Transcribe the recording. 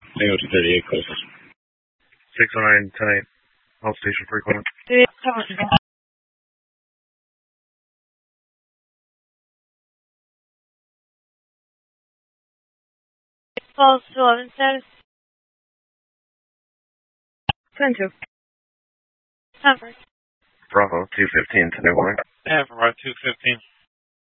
Tango 238 closest. 609, 10-8. All station frequent. Falls to 11 status. 10-2. Conference. Bravo 215 to New Line. Yeah, Bravo 215.